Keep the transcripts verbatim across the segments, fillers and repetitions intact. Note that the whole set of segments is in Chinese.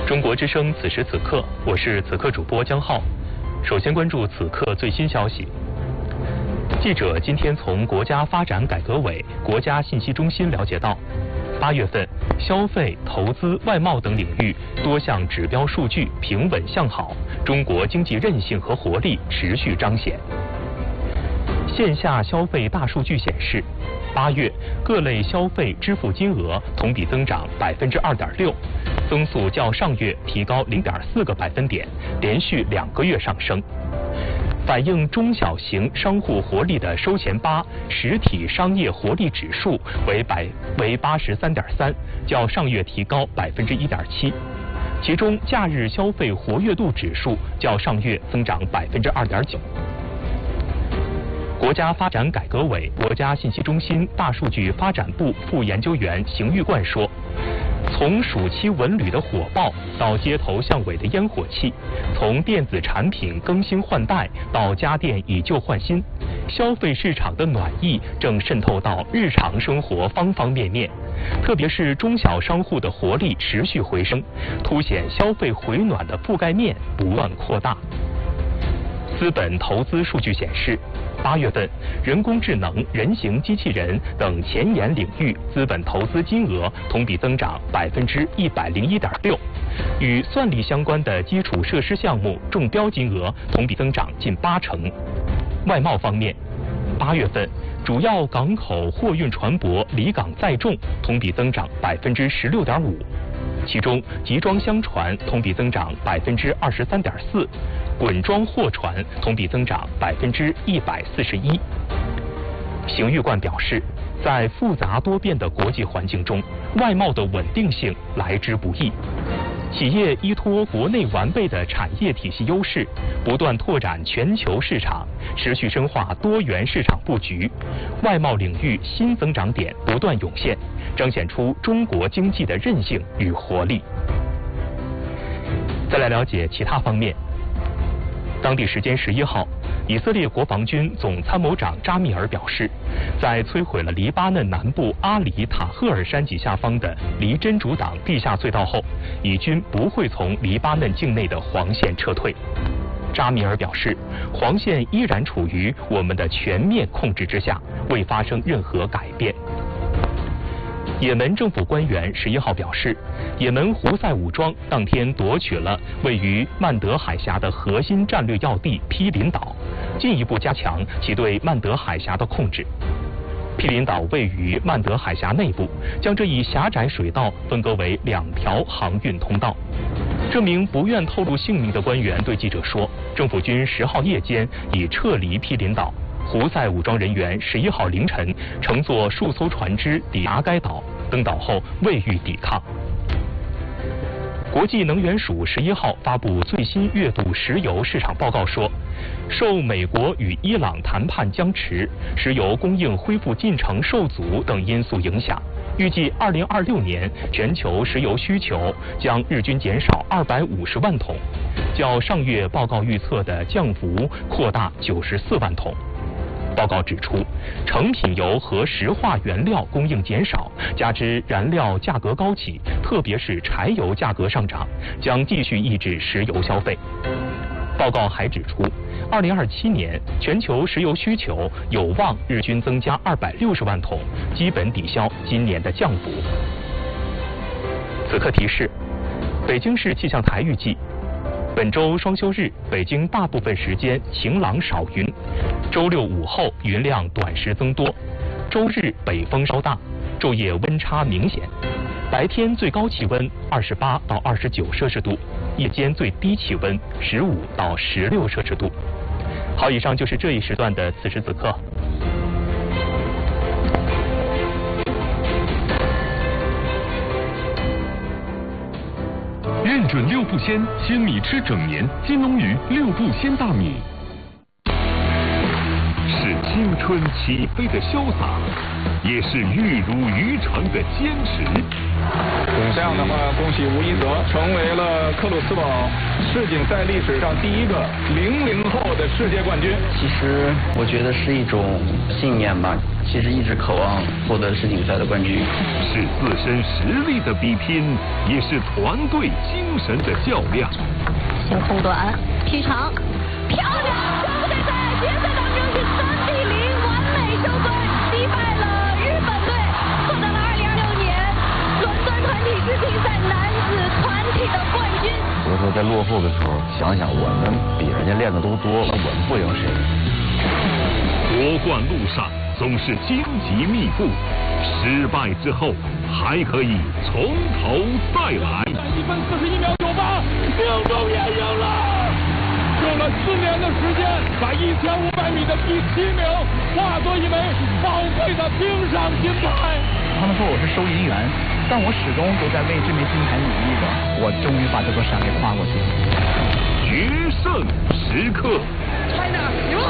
中国之声此时此刻，我是此刻主播江浩。首先关注此刻最新消息。记者今天从国家发展改革委国家信息中心了解到，八月份消费、投资、外贸等领域多项指标数据平稳向好，中国经济韧性和活力持续彰显。线下消费大数据显示，八月各类消费支付金额同比增长百分之二点六，增速较上月提高零点四个百分点，连续两个月上升。反映中小型商户活力的收钱吧实体商业活力指数为百为八十三点三，较上月提高百分之一点七。其中假日消费活跃度指数较上月增长百分之二点九。国家发展改革委国家信息中心大数据发展部副研究员邢玉冠说，从暑期文旅的火爆到街头巷尾的烟火气，从电子产品更新换代到家电以旧换新，消费市场的暖意正渗透到日常生活方方面面。特别是中小商户的活力持续回升，凸显消费回暖的覆盖面不断扩大。资本投资数据显示，八月份人工智能、人形机器人等前沿领域资本投资金额同比增长百分之一百零一点六，与算力相关的基础设施项目中标金额同比增长近八成。外贸方面，八月份主要港口货运船舶离港载重同比增长百分之十六点五，其中集装箱船同比增长百分之二十三点四，滚装货船同比增长百分之一百四十一。邢玉冠表示，在复杂多变的国际环境中，外贸的稳定性来之不易。企业依托国内完备的产业体系优势，不断拓展全球市场，持续深化多元市场布局，外贸领域新增长点不断涌现，彰显出中国经济的韧性与活力。再来了解其他方面。当地时间十一号，以色列国防军总参谋长扎米尔表示，在摧毁了黎巴嫩南部阿里塔赫尔山脊下方的黎真主党地下隧道后，以军不会从黎巴嫩境内的黄线撤退。扎米尔表示，黄线依然处于我们的全面控制之下，未发生任何改变。也门政府官员十一号表示，也门胡塞武装当天夺取了位于曼德海峡的核心战略要地毗邻岛，进一步加强其对曼德海峡的控制。毗邻岛位于曼德海峡内部，将这一狭窄水道分割为两条航运通道。这名不愿透露姓名的官员对记者说，政府军十号夜间已撤离毗邻岛。胡塞武装人员十一号凌晨乘坐数艘船只抵达该岛，登岛后未遇抵抗。国际能源署十一号发布最新月度石油市场报告说，受美国与伊朗谈判僵持、石油供应恢复进程受阻等因素影响，预计二零二六年全球石油需求将日均减少二百五十万桶，较上月报告预测的降幅扩大九十四万桶。报告指出，成品油和石化原料供应减少，加之燃料价格高企，特别是柴油价格上涨，将继续抑制石油消费。报告还指出，二零二七年全球石油需求有望日均增加二百六十万桶，基本抵消今年的降幅。此刻提示，北京市气象台预计，本周双休日，北京大部分时间晴朗少云，周六午后云量短时增多，周日北风稍大，昼夜温差明显，白天最高气温二十八到二十九摄氏度，夜间最低气温十五到十六摄氏度。好，以上就是这一时段的此时此刻。 认准六步鲜，鲜米吃整年。金龙鱼六步鲜大米，是青春起飞的潇洒， 也是玉如于成的坚持。 这样的话，恭喜吴一泽成为了克鲁斯堡世锦赛历史上第一个零零后的世界冠军。 其实我觉得是一种信念吧，其实一直渴望获得世锦赛的冠军。 是自身实力的比拼，也是团队精神的较量。 先空短劈长，漂亮！中国队在决赛当中是三比零完美收队，击败了日本队，获得了二零二六年伦敦团体世锦赛男子团体的冠军。 有时候在落后的时候，想想我们比人家练的都多了，我们不赢谁？ 夺冠路上总是荆棘密布，失败之后还可以从头再来。 一分四十一秒九八，命中也赢了，用了四年的时间，把一千五百米的第七名化作一枚宝贵的冰上金牌。 他们说我是收银员，但我始终都在为这枚金牌努力着。我终于把这座山给跨过去了。 决胜时刻。 China，赢！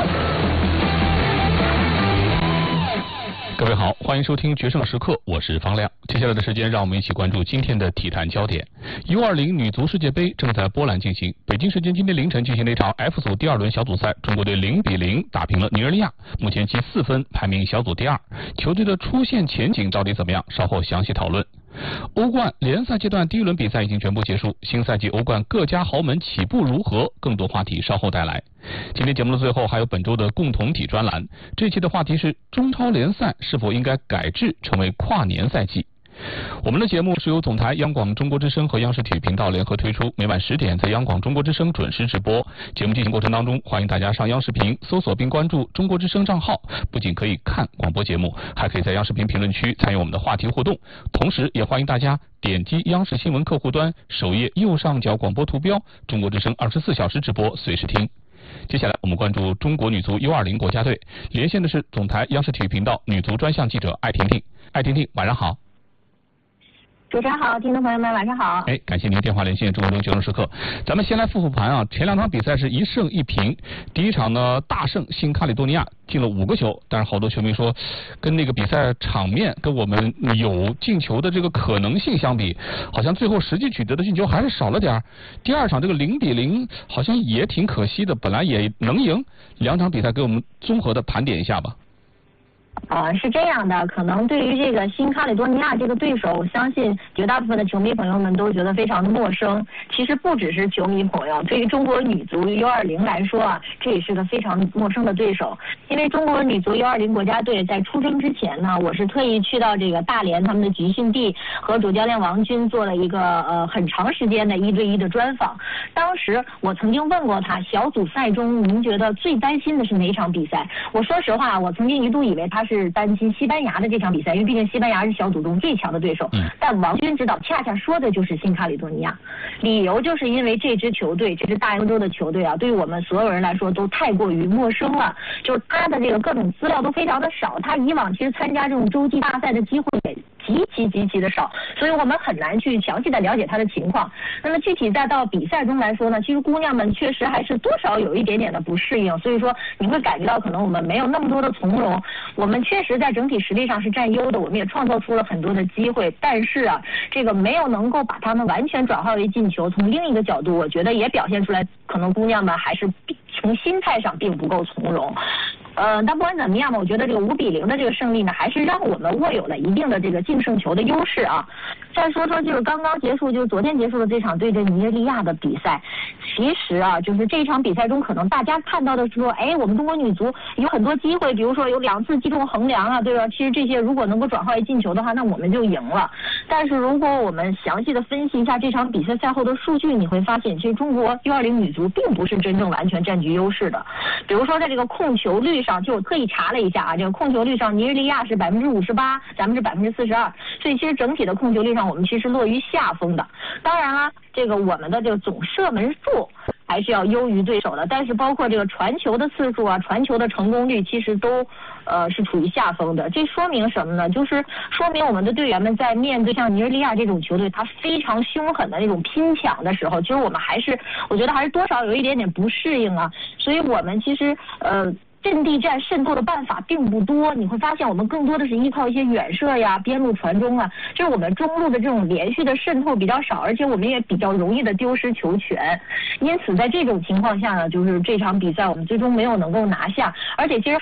各位好，欢迎收听《决胜时刻》，我是方亮。接下来的时间，让我们一起关注今天的体坛焦点。U 二零女足世界杯正在波兰进行，北京时间今天凌晨进行了一场 F 组第二轮小组赛，中国队零比零打平了尼日利亚，目前积四分，排名小组第二。球队的出线前景到底怎么样？稍后详细讨论。欧冠联赛阶段第一轮比赛已经全部结束，新赛季欧冠各家豪门起步如何？更多话题稍后带来。今天节目的最后还有本周的共同体专栏，这期的话题是中超联赛是否应该改制成为跨年赛季。我们的节目是由总台央广中国之声和央视体育频道联合推出，每晚十点在央广中国之声准时直播。节目进行过程当中，欢迎大家上央视频搜索并关注中国之声账号，不仅可以看广播节目，还可以在央视频评论区参与我们的话题互动。同时也欢迎大家点击央视新闻客户端首页右上角广播图标，中国之声二十四小时直播，随时听。接下来我们关注中国女足 U 二零国家队，连线的是总台央视体育频道女足专项记者艾婷婷。艾婷婷，晚上好。 主持人好，听众朋友们晚上好。 哎，感谢您电话连线中国中决胜时刻。咱们先来复复盘啊，前两场比赛是一胜一平，第一场呢大胜新喀里多尼亚，进了五个球，但是好多球迷说，跟那个比赛场面跟我们有进球的这个可能性相比，好像最后实际取得的进球还是少了点。第二场这个零比零好像也挺可惜的，本来也能赢。两场比赛给我们综合的盘点一下吧。 呃，是这样的，可能对于这个新喀里多尼亚这个对手，我相信绝大部分的球迷朋友们都觉得非常的陌生。其实不只是球迷朋友，对于中国女足 U 二零 来说啊，这也是个非常陌生的对手。因为中国女足 U 二零 国家队在出征之前呢，我是特意去到这个大连他们的集训地，和主教练王军做了一个呃很长时间的一对一的专访。当时我曾经问过他，小组赛中您觉得最担心的是哪场比赛？我说实话，我曾经一度以为他是是担心西班牙的这场比赛，因为毕竟西班牙是小组中最强的对手。但王军指导恰恰说的就是新喀里多尼亚，理由就是因为这支球队，这支大洋洲的球队啊，对于我们所有人来说都太过于陌生了，就是他的这个各种资料都非常的少，他以往其实参加这种洲际大赛的机会也极其极其的少，所以我们很难去详细的了解他的情况。那么具体再到比赛中来说呢，其实姑娘们确实还是多少有一点点的不适应，所以说你会感觉到可能我们没有那么多的从容，我们确实在整体实力上是占优的，我们也创造出了很多的机会，但是啊，这个没有能够把他们完全转化为进球。从另一个角度，我觉得也表现出来，可能姑娘们还是从心态上并不够从容。呃，但不管怎么样嘛，我觉得这个五比零的这个胜利呢，还是让我们握有了一定的这个净胜球的优势啊。再说说就是刚刚结束，就是昨天结束的这场对阵尼日利亚的比赛，其实啊，就是这场比赛中，可能大家看到的是说，哎，我们中国女足有很多机会，比如说有两次击中横梁啊，对吧？其实这些如果能够转化为进球的话，那我们就赢了。但是如果我们详细的分析一下这场比赛赛后的数据，你会发现，其实中国 U 二零 女足并不是真正完全占据优势的。比如说在这个控球率上，就我特意查了一下啊，这个控球率上，尼日利亚是百分之五十八，咱们是百分之四十二，所以其实整体的控球率上，我们其实落于下风的。当然了，这个我们的这个总射门数还是要优于对手的，但是包括这个传球的次数啊，传球的成功率其实都呃是处于下风的。这说明什么呢？就是说明我们的队员们在面对像尼日利亚这种球队，他非常凶狠的那种拼抢的时候，其实我们还是我觉得还是多少有一点点不适应啊。所以我们其实呃阵地战渗透的办法并不多，你会发现我们更多的是依靠一些远射呀、边路传中啊，就是我们中路的这种连续的渗透比较少，而且我们也比较容易的丢失球权。因此，在这种情况下呢，就是这场比赛我们最终没有能够拿下，而且其实。